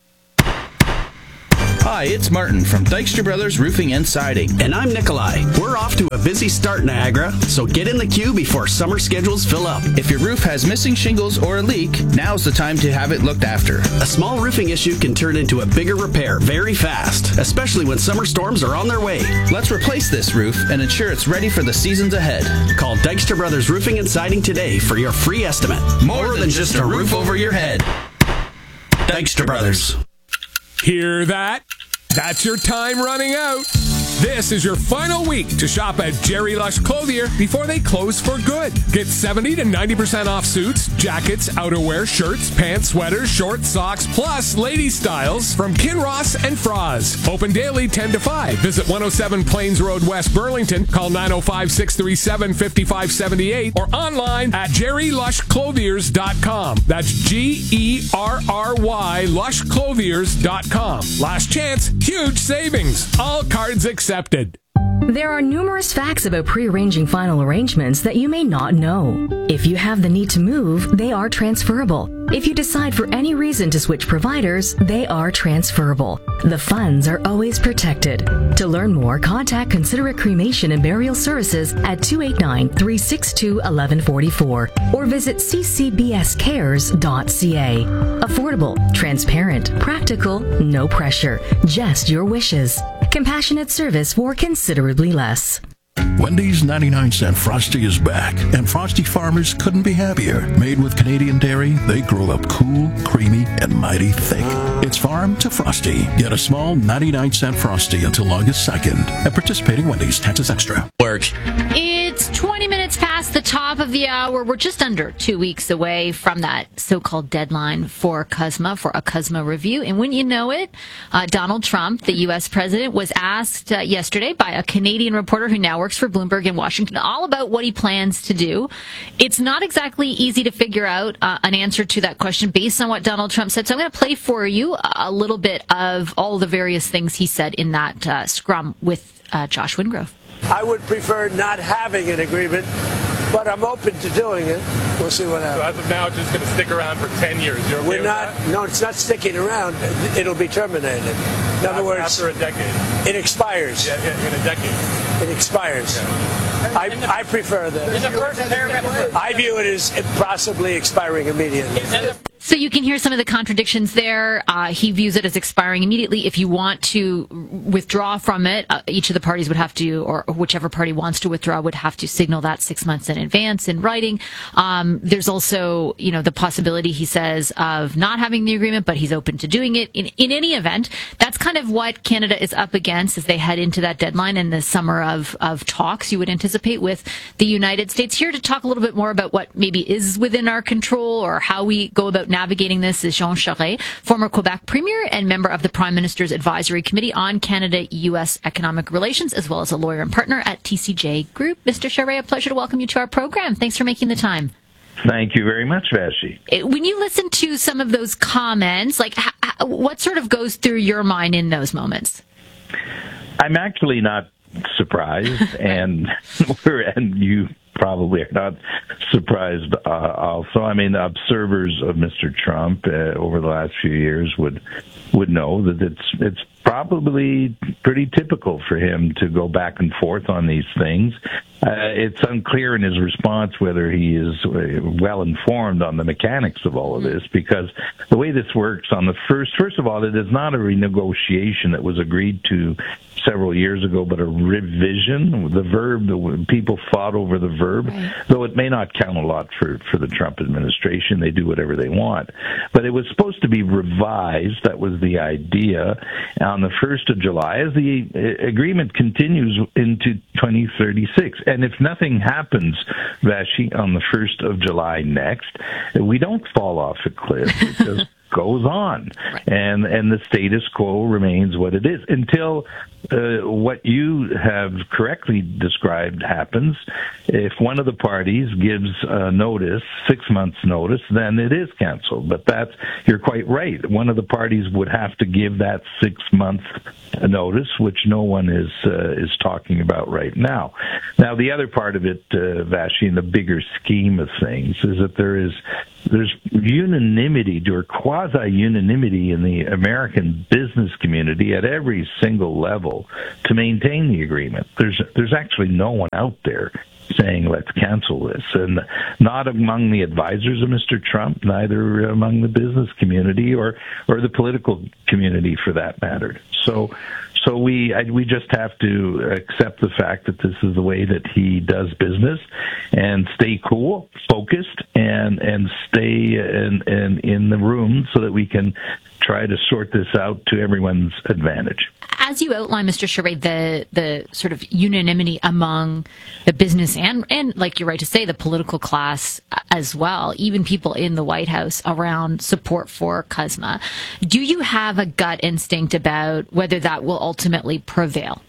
Hi, it's Martin from Dykstra Brothers Roofing and Siding. And I'm Nikolai. We're off to a busy start, Niagara, so get in the queue before summer schedules fill up. If your roof has missing shingles or a leak, now's the time to have it looked after. A small roofing issue can turn into a bigger repair very fast, especially when summer storms are on their way. Let's replace this roof and ensure it's ready for the seasons ahead. Call Dykstra Brothers Roofing and Siding today for your free estimate. More, More than, than just a roof over your head. Dykstra Brothers. Hear that? That's your time running out. This is your final week to shop at Jerry Lush Clothier before they close for good. Get seventy to ninety percent off suits, jackets, outerwear, shirts, pants, sweaters, shorts, socks, plus lady styles from Kinross and Froz. Open daily ten to five. Visit one oh seven Plains Road, West Burlington. Call nine oh five, six three seven, five five seven eight or online at jerry lush clothiers dot com. That's G E R R Y lush clothiers dot com. Last chance, huge savings. All cards accepted. Accepted. There are numerous facts about pre-arranging final arrangements that you may not know. If you have the need to move, they are transferable. If you decide for any reason to switch providers, they are transferable. The funds are always protected. To learn more, contact Considerate Cremation and Burial Services at two eight nine, three six two, one one four four or visit c c b s cares dot c a. Affordable, transparent, practical, no pressure, just your wishes. Compassionate service for considerably less. Wendy's ninety-nine cent Frosty is back, and Frosty farmers couldn't be happier. Made with Canadian dairy, they grow up cool, creamy, and mighty thick. It's farm to Frosty. Get a small ninety-nine cent Frosty until August second at participating Wendy's, taxes extra. Work. It's twenty minutes past the top of the hour. We're just under two weeks away from that so-called deadline for C U S M A, for a C U S M A review. And when you know it, uh, Donald Trump, the U S president, was asked uh, yesterday by a Canadian reporter who now works for Bloomberg in Washington all about what he plans to do. It's not exactly easy to figure out uh, an answer to that question based on what Donald Trump said. So I'm going to play for you a little bit of all the various things he said in that uh, scrum with uh, Josh Wingrove. I would prefer not having an agreement, but I'm open to doing it. We'll see what happens. So as of now, it's just going to stick around for ten years. You're okay We're with not. that? No, it's not sticking around. It'll be terminated. In other words, after a decade, it expires. Yeah, yeah, in a decade, it expires. Yeah. I, I prefer that. I view it as possibly expiring immediately. So you can hear some of the contradictions there. Uh, he views it as expiring immediately. If you want to withdraw from it, uh, each of the parties would have to, or whichever party wants to withdraw, would have to signal that six months in advance in writing. Um, there's also, you know, the possibility, he says, of not having the agreement, but he's open to doing it. In, in any event, that's kind of what Canada is up against as they head into that deadline in the summer of, of talks, you would anticipate, with the United States. Here to talk a little bit more about what maybe is within our control or how we go about navigating this is Jean Charest, former Quebec Premier and member of the Prime Minister's Advisory Committee on Canada-U S Economic Relations, as well as a lawyer and partner at T C J Group. Mister Charest, a pleasure to welcome you to our program. Thanks for making the time. Thank you very much, Vashi. When you listen to some of those comments, like what sort of goes through your mind in those moments? I'm actually not surprised, and we're, and you probably are not surprised uh, also. I mean, observers of Mister Trump uh, over the last few years would would know that it's it's probably pretty typical for him to go back and forth on these things. Uh, it's unclear in his response whether he is well informed on the mechanics of all of this, because the way this works on the first, first of all, it is not a renegotiation that was agreed to several years ago, but a revision. The verb, the, people fought over the verb, right. Though it may not count a lot for, for the Trump administration. They do whatever they want. But it was supposed to be revised. That was the idea on the first of July as the agreement continues into twenty thirty-six. And if nothing happens, Vashi, on the first of July next, we don't fall off a cliff. It just goes on, and and the status quo remains what it is until uh, what you have correctly described happens. If one of the parties gives a notice, six months notice, then it is canceled. But that's, you're quite right. One of the parties would have to give that six month notice, which no one is uh, is talking about right now. Now, the other part of it, uh, Vashi, in the bigger scheme of things, is that there is there's unanimity or quasi-unanimity in the American business community at every single level to maintain the agreement. There's there's actually no one out there saying let's cancel this, and not among the advisors of Mister Trump, neither among the business community or or the political community for that matter. So so we I, we just have to accept the fact that this is the way that he does business, and stay cool, focused, and and stay in, in, in the room so that we can try to sort this out to everyone's advantage. As you outline, Mister Charest, the the sort of unanimity among the business and, and, like you're right to say, the political class as well, even people in the White House around support for C U S M A. Do you have a gut instinct about whether that will ultimately prevail?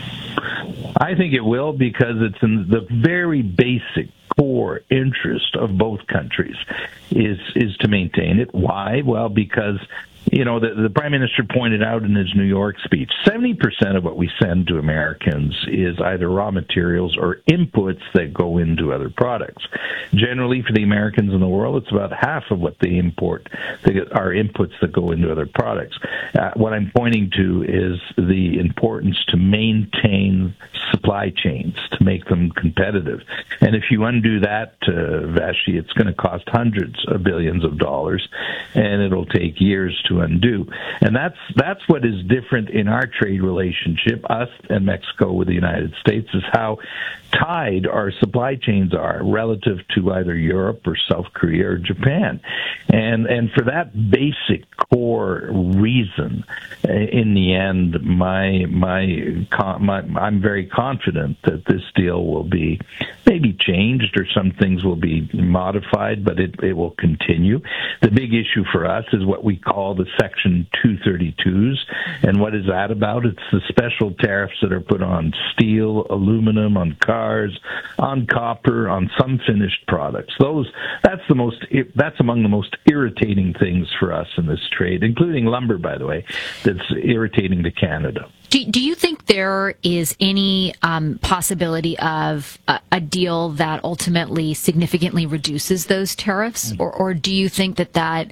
I think it will, because it's in the very basic core interest of both countries is is to maintain it. Why? Well, because you know, the, the Prime Minister pointed out in his New York speech, seventy percent of what we send to Americans is either raw materials or inputs that go into other products. Generally, for the Americans in the world, it's about half of what they import they are inputs that go into other products. Uh, what I'm pointing to is the importance to maintain supply chains, to make them competitive. And if you undo that, uh, Vashi, it's going to cost hundreds of billions of dollars, and it'll take years to undo. And that's that's what is different in our trade relationship, us and Mexico with the United States, is how tied our supply chains are relative to either Europe or South Korea or Japan. And and for that basic core reason, in the end, my my, my I'm very confident that this deal will be maybe changed or some things will be modified, but it, it will continue. The big issue for us is what we call the Section two thirty-twos. And what is that about? It's the special tariffs that are put on steel, aluminum, on cars, on copper, on some finished products. Those that's the most that's among the most irritating things for us in this trade, including lumber, by the way, that's irritating to Canada. Do, do you think there is any um, possibility of a, a deal that ultimately significantly reduces those tariffs? Or, or do you think that that,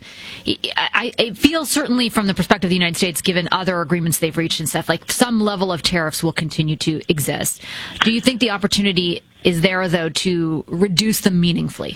I, it feels certainly from the perspective of the United States, given other agreements they've reached and stuff, like some level of tariffs will continue to exist. Do you think the opportunity is there, though, to reduce them meaningfully?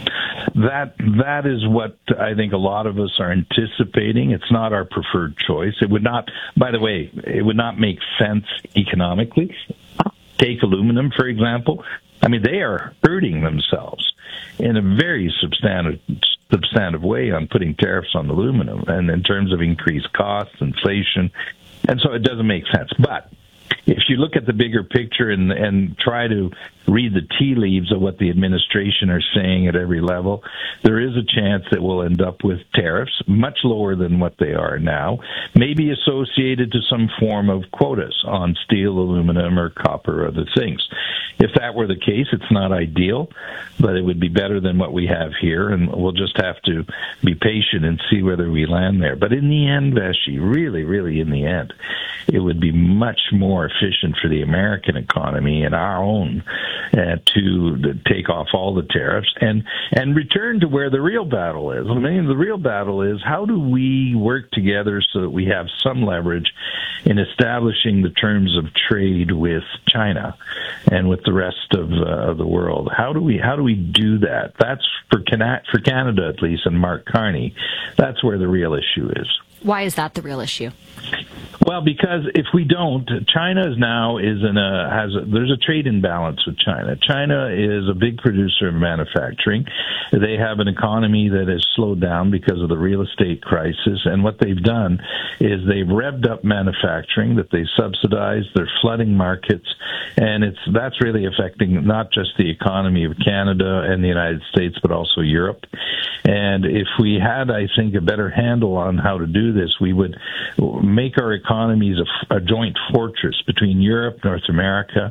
That that is what I think a lot of us are anticipating. It's not our preferred choice. It would not, by the way, it would not make sense economically. Take aluminum, for example. I mean, they are hurting themselves in a very substantive substantive way on putting tariffs on aluminum, and in terms of increased costs, inflation, and so it doesn't make sense. But if you look at the bigger picture and, and try to read the tea leaves of what the administration are saying at every level, there is a chance that we'll end up with tariffs much lower than what they are now, maybe associated to some form of quotas on steel, aluminum, or copper, or other things. If that were the case, it's not ideal, but it would be better than what we have here, and we'll just have to be patient and see whether we land there. But in the end, Vashi, really, really in the end, it would be much more efficient for the American economy and our own uh, to take off all the tariffs and, and return to where the real battle is. I mean, the real battle is how do we work together so that we have some leverage in establishing the terms of trade with China and with the rest of, uh, of the world. How do we how do we do that? That's for Can- for Canada, at least, and Mark Carney. That's where the real issue is. Why is that the real issue? Well, because if we don't, China is now is in a has a, there's a trade imbalance with China. China is a big producer of manufacturing. They have an economy that has slowed down because of the real estate crisis, and what they've done is they've revved up manufacturing that they subsidize. They're flooding markets, and it's that's really affecting not just the economy of Canada and the United States, but also Europe. And if we had, I think, a better handle on how to do this, we would make our economies a, a joint fortress between Europe, North America,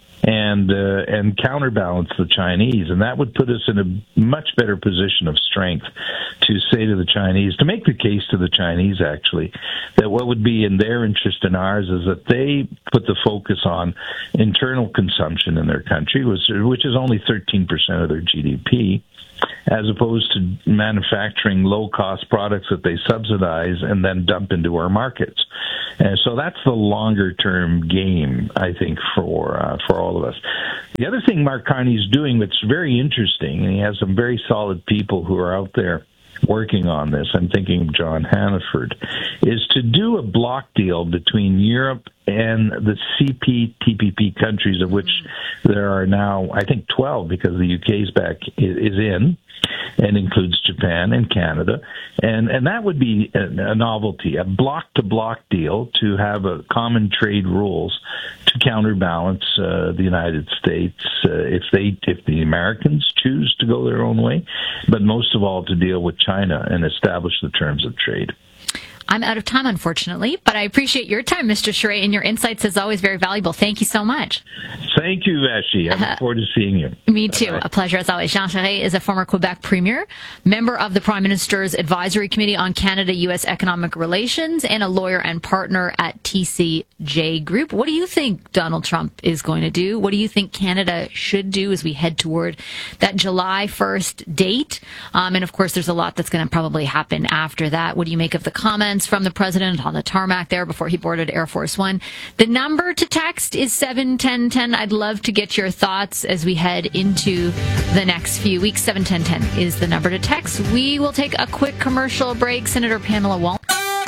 and uh, and counterbalance the Chinese. And that would put us in a much better position of strength to say to the Chinese, to make the case to the Chinese, actually, that what would be in their interest and ours is that they put the focus on internal consumption in their country, which, which is only thirteen percent of their G D P, as opposed to manufacturing low-cost products that they subsidize and then dump into our markets. And so that's the longer-term game, I think, for uh, for all of us. The other thing Mark Carney's doing that's very interesting, and he has some very solid people who are out there working on this, I'm thinking of John Hannaford, is to do a block deal between Europe and the C P T P P countries, of which there are now, I think, twelve, because the U K's back is in, and includes Japan and Canada. And and that would be a, a novelty, a block-to-block deal to have a common trade rules to counterbalance uh, the United States uh, if they if the Americans choose to go their own way, but most of all to deal with China and establish the terms of trade. I'm out of time, unfortunately, but I appreciate your time, Mister Charest, and your insights is always very valuable. Thank you so much. Thank you, Vashi. I look forward to seeing you. Me too. Bye-bye. A pleasure as always. Jean Charest is a former Quebec Premier, member of the Prime Minister's Advisory Committee on Canada-U S Economic Relations, and a lawyer and partner at T C J Group. What do you think Donald Trump is going to do? What do you think Canada should do as we head toward that July first date? Um, and of course, there's a lot that's going to probably happen after that. What do you make of the comments from the president on the tarmac there before he boarded Air Force One? The number to text is seven ten ten. I'd love to get your thoughts as we head into the next few weeks. seven ten ten is the number to text. We will take a quick commercial break. Senator Pamela Wallin.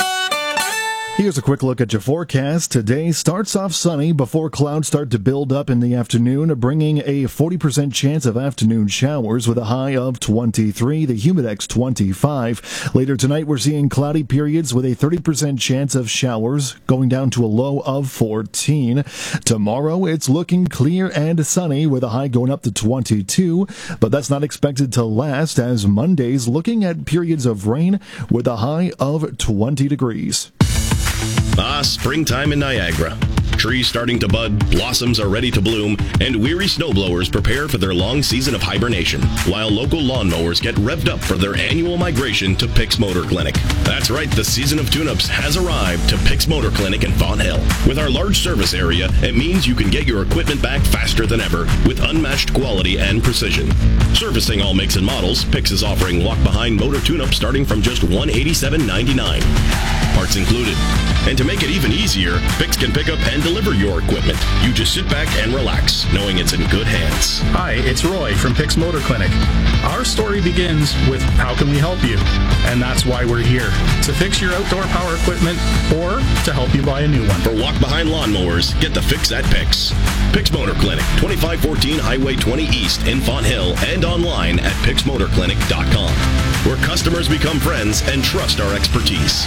Here's a quick look at your forecast. Today starts off sunny before clouds start to build up in the afternoon, bringing a forty percent chance of afternoon showers with a high of twenty-three, the Humidex twenty-five. Later tonight, we're seeing cloudy periods with a thirty percent chance of showers, going down to a low of fourteen. Tomorrow, it's looking clear and sunny with a high going up to twenty-two, but that's not expected to last, as Monday's looking at periods of rain with a high of twenty degrees. Ah, springtime in Niagara. Trees starting to bud, blossoms are ready to bloom, and weary snowblowers prepare for their long season of hibernation, while local lawnmowers get revved up for their annual migration to Picks Motor Clinic. That's right, the season of tune-ups has arrived to Picks Motor Clinic in Fonthill. With our large service area, it means you can get your equipment back faster than ever with unmatched quality and precision. Servicing all makes and models, Picks is offering walk-behind motor tune-ups starting from just one hundred eighty-seven ninety-nine. Parts included. And to make it even easier, Picks can pick up and deliver your equipment. You just sit back and relax, knowing it's in good hands. Hi, it's Roy from Picks Motor Clinic. Our story begins with how can we help you? And that's why we're here, to fix your outdoor power equipment or to help you buy a new one. For walk-behind lawnmowers, get the fix at Picks. Picks Motor Clinic, twenty-five fourteen Highway twenty East in Fonthill, and online at picks motor clinic dot com, where customers become friends and trust our expertise.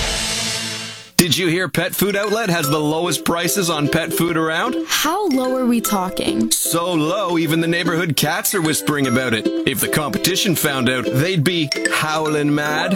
Did you hear Pet Food Outlet has the lowest prices on pet food around? How low are we talking? So low, even the neighborhood cats are whispering about it. If the competition found out, they'd be howling mad.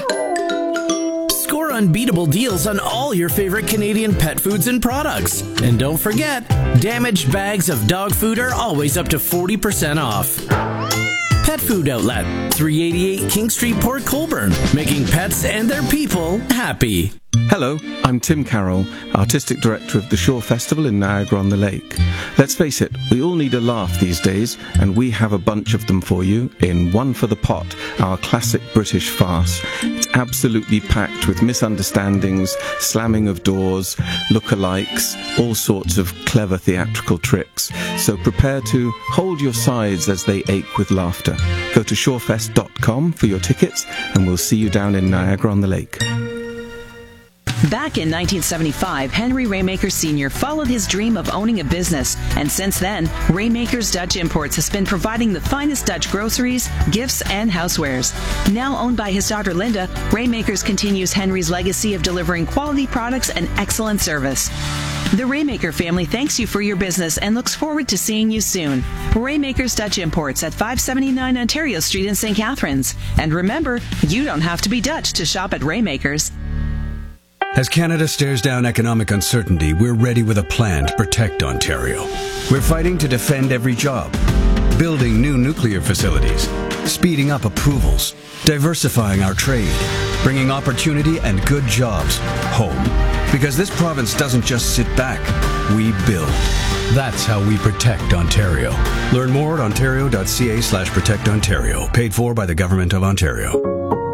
Score unbeatable deals on all your favorite Canadian pet foods and products. And don't forget, damaged bags of dog food are always up to forty percent off. Pet Food Outlet, three eighty-eight King Street, Port Colborne, making pets and their people happy. Hello, I'm Tim Carroll, Artistic Director of the Shore Festival in Niagara-on-the-Lake. Let's face it, we all need a laugh these days, and we have a bunch of them for you in One for the Pot, our classic British farce. It's absolutely packed with misunderstandings, slamming of doors, look-alikes, all sorts of clever theatrical tricks. So prepare to hold your sides as they ache with laughter. Go to shorefest dot com for your tickets, and we'll see you down in Niagara-on-the-Lake. Back in nineteen seventy-five, Henry Raymaker Senior followed his dream of owning a business, and since then, Raymaker's Dutch Imports has been providing the finest Dutch groceries, gifts, and housewares. Now owned by his daughter Linda, Raymakers continues Henry's legacy of delivering quality products and excellent service. The Raymaker family thanks you for your business and looks forward to seeing you soon. Raymaker's Dutch Imports at five seventy-nine Ontario Street in Saint Catharines. And remember, you don't have to be Dutch to shop at Raymaker's. As Canada stares down economic uncertainty, we're ready with a plan to protect Ontario. We're fighting to defend every job, building new nuclear facilities, speeding up approvals, diversifying our trade, bringing opportunity and good jobs home. Because this province doesn't just sit back, we build. That's how we protect Ontario. Learn more at ontario.ca slash protect Ontario. Paid for by the Government of Ontario.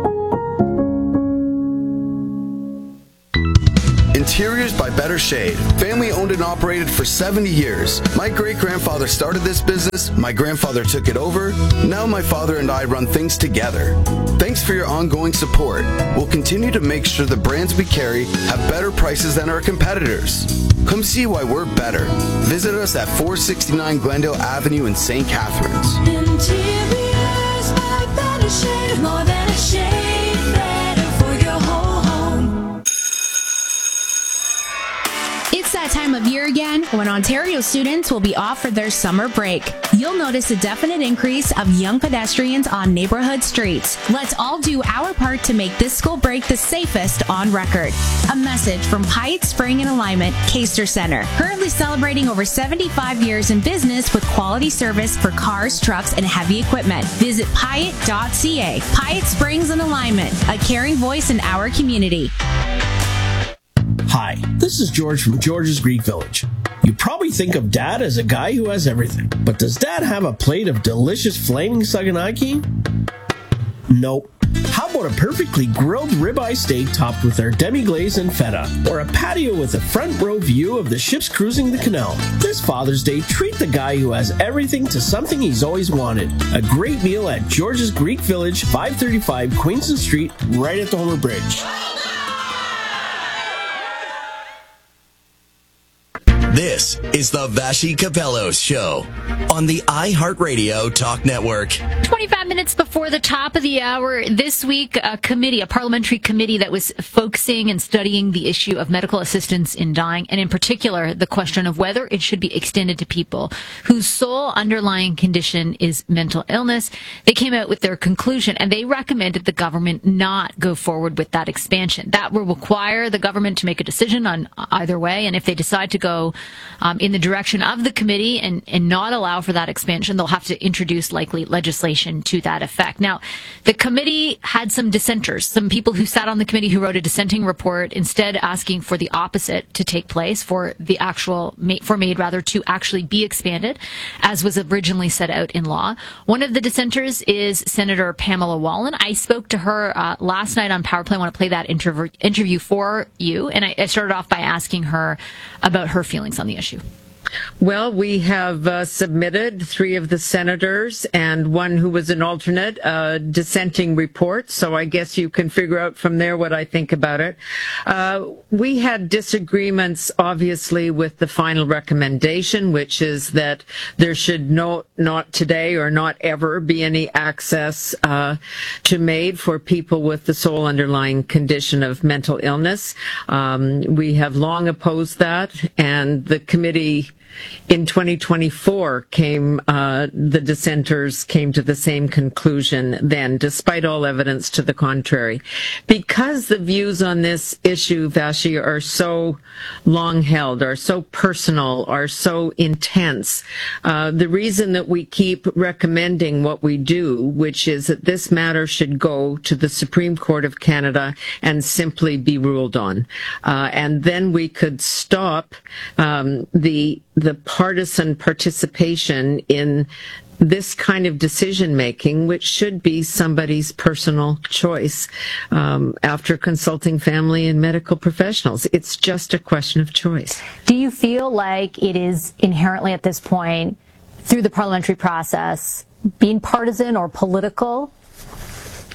Interiors by Better Shade. Family owned and operated for seventy years. My great-grandfather started this business, my grandfather took it over, now my father and I run things together. Thanks for your ongoing support. We'll continue to make sure the brands we carry have better prices than our competitors. Come see why we're better. Visit us at four sixty-nine Glendale Avenue in Saint Catharines. Interiors by Better Shade. More than a shade, better for your whole home. It's that time of year again when Ontario students will be off for their summer break. You'll notice a definite increase of young pedestrians on neighborhood streets. Let's all do our part to make this school break the safest on record. A message from Pyatt Spring and Alignment, Caster Center. Currently celebrating over seventy-five years in business with quality service for cars, trucks, and heavy equipment. Visit Pyatt dot c a. Pyatt Springs and Alignment, a caring voice in our community. Hi, this is George from George's Greek Village. You probably think of Dad as a guy who has everything, but does Dad have a plate of delicious flaming saganaki? Nope. How about a perfectly grilled ribeye steak topped with our demi-glaze and feta, or a patio with a front row view of the ships cruising the canal? This Father's Day, treat the guy who has everything to something he's always wanted. A great meal at George's Greek Village, five thirty-five Queenston Street, right at the Homer Bridge. This is the Vashi Capellos Show on the iHeartRadio Talk Network. twenty-five minutes before the top of the hour, this week, a committee, a parliamentary committee that was focusing and studying the issue of medical assistance in dying, and in particular, the question of whether it should be extended to people whose sole underlying condition is mental illness. They came out with their conclusion, and they recommended the government not go forward with that expansion. That will require the government to make a decision on either way, and if they decide to go Um, in the direction of the committee and, and not allow for that expansion, they'll have to introduce likely legislation to that effect. Now, the committee had some dissenters, some people who sat on the committee who wrote a dissenting report, instead asking for the opposite to take place, for the actual, for MAID rather, to actually be expanded, as was originally set out in law. One of the dissenters is Senator Pamela Wallin. I spoke to her uh, last night on Power Play. I want to play that interv- interview for you, and I, I started off by asking her about her feelings on the issue. Well, we have uh, submitted three of the senators and one who was an alternate uh, dissenting report, so I guess you can figure out from there what I think about it. Uh, we had disagreements, obviously, with the final recommendation, which is that there should no, not today or not ever be any access uh, to MAID for people with the sole underlying condition of mental illness. Um, we have long opposed that, and the committee in twenty twenty-four came, uh, the dissenters came to the same conclusion then, despite all evidence to the contrary. Because the views on this issue, Vashi, are so long held, are so personal, are so intense, uh, the reason that we keep recommending what we do, which is that this matter should go to the Supreme Court of Canada and simply be ruled on. Uh, and then we could stop um, the the partisan participation in this kind of decision making, which should be somebody's personal choice um, after consulting family and medical professionals. It's just a question of choice. Do you feel like it is inherently at this point, through the parliamentary process, being partisan or political?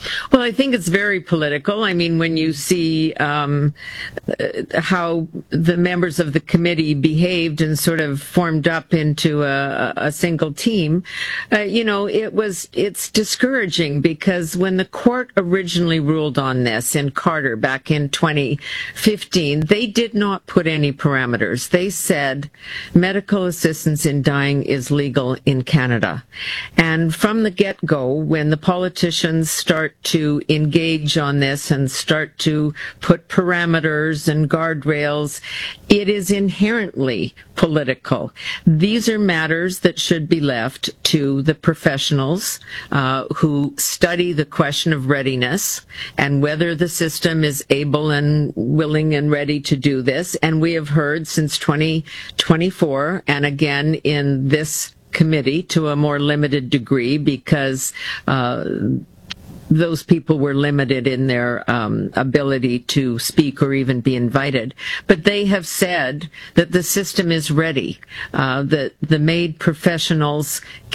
Well, I think it's very political. I mean, when you see um, how the members of the committee behaved and sort of formed up into a, a single team, uh, you know, it was it's discouraging because when the court originally ruled on this in Carter back in twenty fifteen, they did not put any parameters. They said medical assistance in dying is legal in Canada. And from the get-go, when the politicians start to engage on this and start to put parameters and guardrails, it is inherently political. These are matters that should be left to the professionals uh, who study the question of readiness and whether the system is able and willing and ready to do this. And we have heard since twenty twenty-four, and again in this committee to a more limited degree because uh, those people were limited in their um, ability to speak or even be invited. But they have said that the system is ready, uh, that the MAID professionals